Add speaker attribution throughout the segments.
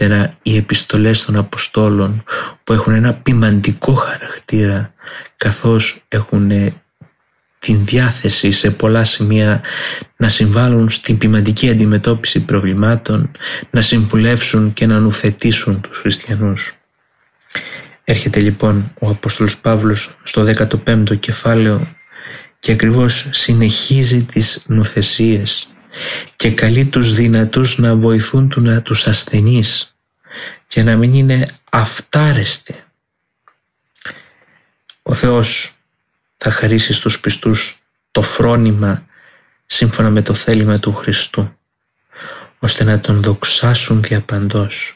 Speaker 1: οι επιστολές των Αποστόλων, που έχουν ένα ποιμαντικό χαρακτήρα, καθώς έχουν την διάθεση σε πολλά σημεία να συμβάλλουν στην ποιμαντική αντιμετώπιση προβλημάτων, να συμβουλεύσουν και να νουθετήσουν τους χριστιανούς. Έρχεται λοιπόν ο Απόστολος Παύλος στο 15ο κεφάλαιο και ακριβώς συνεχίζει τις νουθεσίες και καλεί τους δυνατούς να βοηθούν τους ασθενείς και να μην είναι αυτάρεστοι. Ο Θεός θα χαρίσει στους πιστούς το φρόνημα σύμφωνα με το θέλημα του Χριστού, ώστε να τον δοξάσουν διαπαντός.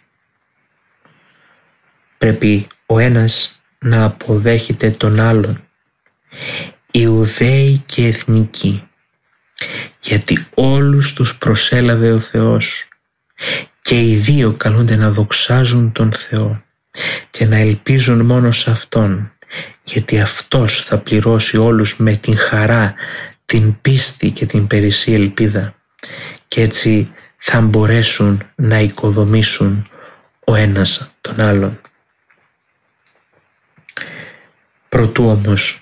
Speaker 1: Πρέπει ο ένας να αποδέχεται τον άλλον, Ιουδαίοι και εθνικοί, γιατί όλους τους προσέλαβε ο Θεός και οι δύο καλούνται να δοξάζουν τον Θεό και να ελπίζουν μόνο σε Αυτόν, γιατί Αυτός θα πληρώσει όλους με την χαρά, την πίστη και την περισσή ελπίδα, και έτσι θα μπορέσουν να οικοδομήσουν ο ένας τον άλλον. Προτού όμως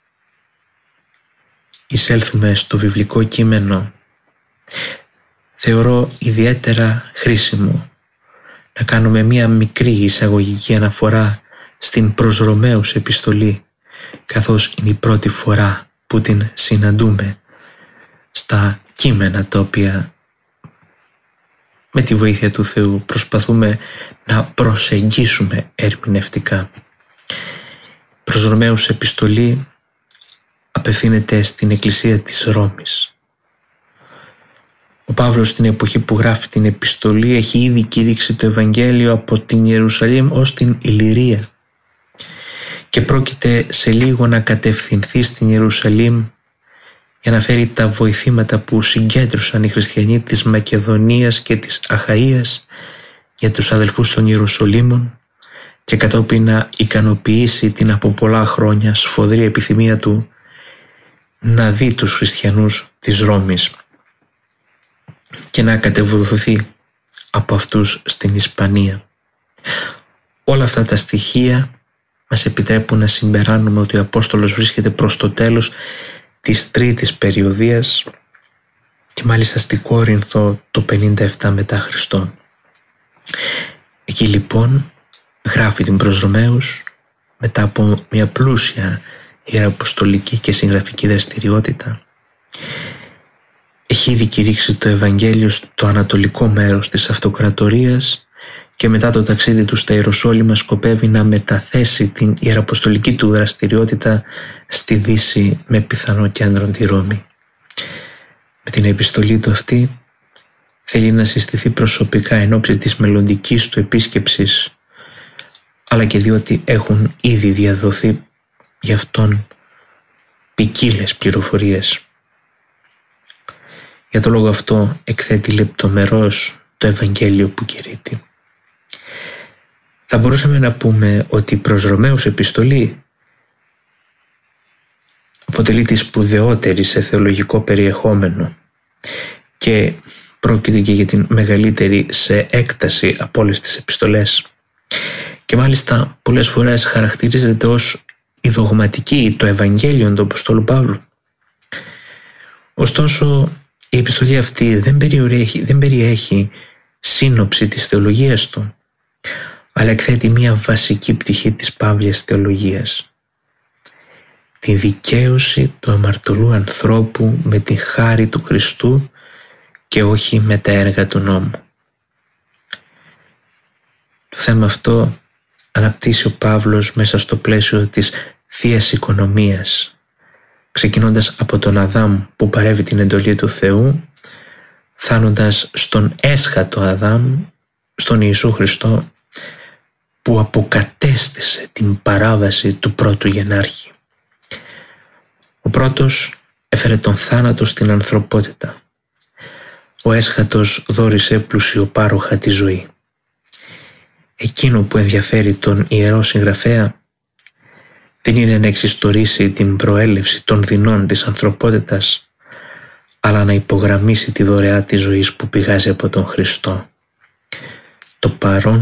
Speaker 1: εισέλθουμε στο βιβλικό κείμενο, θεωρώ ιδιαίτερα χρήσιμο να κάνουμε μία μικρή εισαγωγική αναφορά στην προς Ρωμαίους επιστολή, καθώς είναι η πρώτη φορά που την συναντούμε στα κείμενα τα οποία με τη βοήθεια του Θεού προσπαθούμε να προσεγγίσουμε ερμηνευτικά. Προς Ρωμαίους επιστολή απευθύνεται στην Εκκλησία της Ρώμης. Ο Παύλος στην εποχή που γράφει την επιστολή έχει ήδη κηρύξει το Ευαγγέλιο από την Ιερουσαλήμ ως την Ιλλυρία και πρόκειται σε λίγο να κατευθυνθεί στην Ιερουσαλήμ για να φέρει τα βοηθήματα που συγκέντρωσαν οι χριστιανοί της Μακεδονίας και της Αχαΐας για τους αδελφούς των Ιερουσαλήμων και κατόπιν να ικανοποιήσει την από πολλά χρόνια σφοδρή επιθυμία του να δει τους χριστιανούς της Ρώμης και να κατεβοδοθεί από αυτούς στην Ισπανία. Όλα αυτά τα στοιχεία μας επιτρέπουν να συμπεράνουμε ότι ο Απόστολος βρίσκεται προς το τέλος της τρίτης περιοδίας και μάλιστα στη Κόρινθο το 57 μετά Χριστό. Εκεί λοιπόν γράφει την προς Ρωμαίους μετά από μια πλούσια ιεραποστολική και συγγραφική δραστηριότητα. Έχει ήδη κηρύξει το Ευαγγέλιο στο ανατολικό μέρος της Αυτοκρατορίας και μετά το ταξίδι του στα Ιεροσόλυμα σκοπεύει να μεταθέσει την ιεραποστολική του δραστηριότητα στη Δύση με πιθανό κέντρο τη Ρώμη. Με την επιστολή του αυτή θέλει να συστηθεί προσωπικά εν ώψη της μελλοντικής του επίσκεψης, αλλά και διότι έχουν ήδη διαδοθεί γι' αυτόν ποικίλες πληροφορίες. Για το λόγο αυτό εκθέτει λεπτομερώς το Ευαγγέλιο που κηρύττει. Θα μπορούσαμε να πούμε ότι η προς Ρωμαίους επιστολή αποτελεί τη σπουδαιότερη σε θεολογικό περιεχόμενο και πρόκειται και για την μεγαλύτερη σε έκταση από όλες τις επιστολές και μάλιστα πολλές φορές χαρακτηρίζεται ως η δογματική, το Ευαγγέλιο του Αποστόλου Παύλου. Ωστόσο η επιστολή αυτή δεν περιέχει σύνοψη της θεολογίας του, αλλά εκθέτει μια βασική πτυχή της παύλιας θεολογίας, τη δικαίωση του αμαρτωλού ανθρώπου με τη χάρη του Χριστού και όχι με τα έργα του νόμου. Το θέμα αυτό αναπτύσσει ο Παύλος μέσα στο πλαίσιο της Θείας Οικονομίας, ξεκινώντας από τον Αδάμ που παρέβη την εντολή του Θεού, φτάνοντας στον έσχατο Αδάμ, στον Ιησού Χριστό, που αποκατέστησε την παράβαση του πρώτου γενάρχη. Ο πρώτος έφερε τον θάνατο στην ανθρωπότητα. Ο έσχατος δώρισε πλουσιοπάροχα τη ζωή. Εκείνο που ενδιαφέρει τον ιερό συγγραφέα δεν είναι να εξιστορήσει την προέλευση των δεινών της ανθρωπότητας, αλλά να υπογραμμίσει τη δωρεά της ζωής που πηγάζει από τον Χριστό. το παρόν